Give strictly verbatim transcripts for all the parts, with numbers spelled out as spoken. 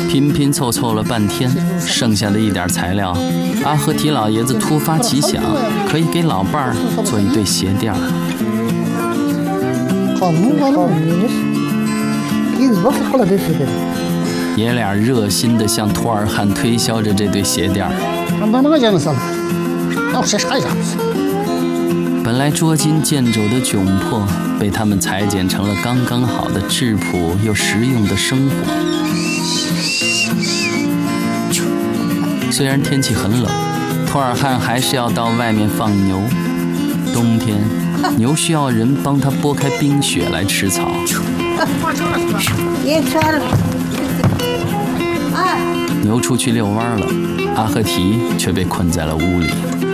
拼拼凑凑了半天，剩下的一点材料，阿合提老爷子突发奇想，可以给老伴儿做一对鞋垫儿。爷俩热心地向托尔汉推销着这对鞋垫儿。本来捉襟见肘的窘迫，被他们裁剪成了刚刚好的质朴又实用的生活。虽然天气很冷，托尔汉还是要到外面放牛。冬天，牛需要人帮他拨开冰雪来吃草。牛出去遛弯了，阿合提却被困在了屋里。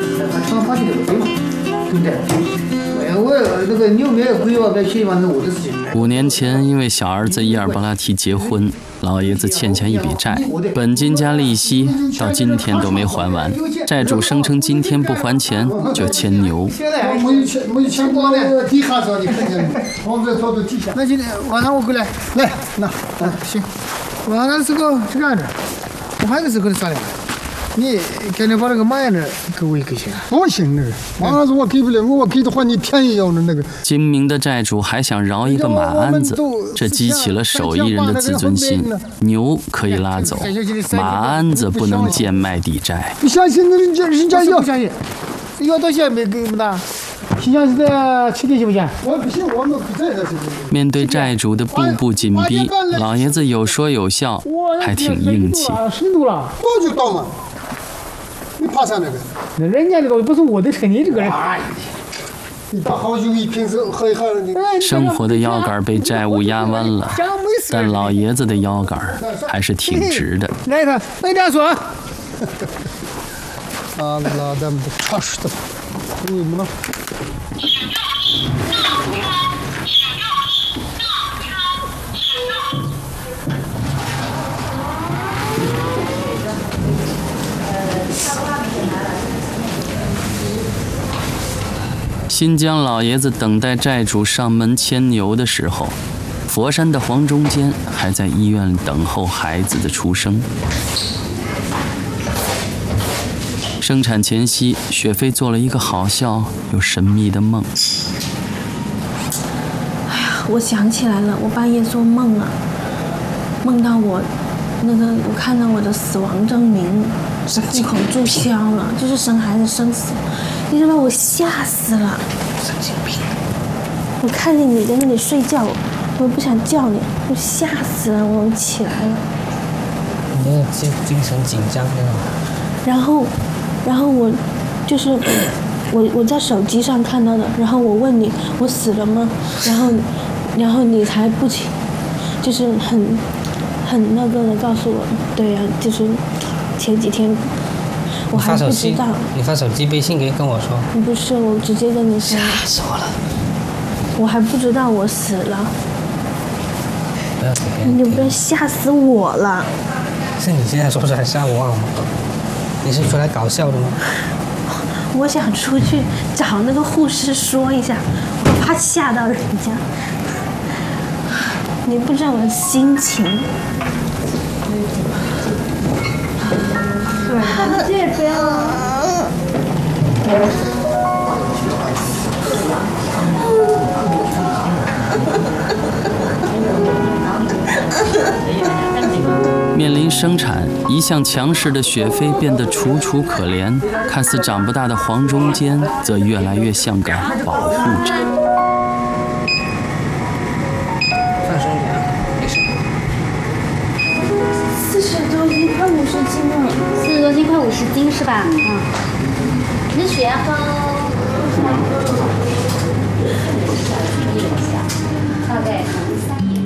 五年前，因为小儿子伊尔巴拉提结婚，老爷子欠下一笔债，本金加利息到今天都没还完。债主声称今天不还钱就牵牛。 那今天晚上我过来，来，那，啊，行，晚上这个这个样子，我还是跟你商量。你赶紧把那个马呢给我一个行，不行那个，马鞍子我给不了，我给的话你便宜要的那个。 精明的债主还想饶一个马鞍子，这激起了手艺人的自尊心。牛可以拉走，马鞍子不能贱卖抵债。 不相信那人家人家要，不相信，要到现在没给我们打。新疆市的七点行不行？我不行，我们不在这。 面对债主的步步紧逼，老爷子有说有笑，还挺硬气。 深度了，我就到嘛。你怕啥那个？那人家这个不是我的车，你这个人。你打好酒一瓶子喝一喝。 生活的腰杆被债务压弯了，但老爷子的腰杆还是挺直的。 来一趟，来点说。啊，拉咱们差十的，为什么呢？ 新疆老爷子等待债主上门牵牛的时候，佛山的黄中坚还在医院等候孩子的出生。生产前夕，雪飞做了一个好笑又神秘的梦。 哎呀，我想起来了，我半夜做梦了，梦到我那个我看到我的死亡证明是户口注销了，就是生孩子生死，你就把我吓死了。神经病！我看见你在那里睡觉，我不想叫你，我吓死了，我起来了。 你那精精神紧张那种。 然后，然后我就是我我在手机上看到的，然后我问你我死了吗？然后，然后你才不起，就是很很那个的告诉我，对呀、啊，就是前几天。我还不知道。 你发手机微信给跟我说。 不是，我直接跟你说。 吓死我了！ 我还不知道我死了。 不要给别人。 你不要吓死我了。 是你现在说出来吓我好吗？你是出来搞笑的吗？ 我想出去找那个护士说一下，我怕吓到人家。你不知道我的心情。这不要。 面临生产，一向强势的雪飞变得楚楚可怜，看似长不大的黄中坚则越来越像个保护者。 放松点，没事。 四十多斤，快五十斤了。 四十多斤，快五十斤是吧？嗯。你的血压高。大概三年。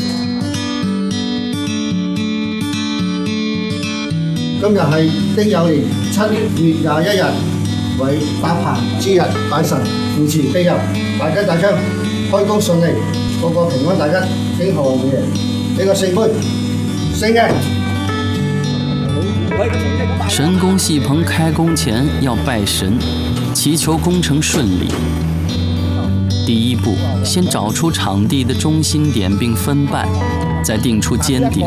今日係丁酉年七月廿一日，為搭棚之日，拜神扶持庇佑，大吉大昌，開工順利，個個平安大吉，經賀老爺。呢個聖杯，聖嘅。 神工戲棚開工前要拜神，祈求工程順利。第一步，先找出場地的中心點並分辦，再定出尖頂。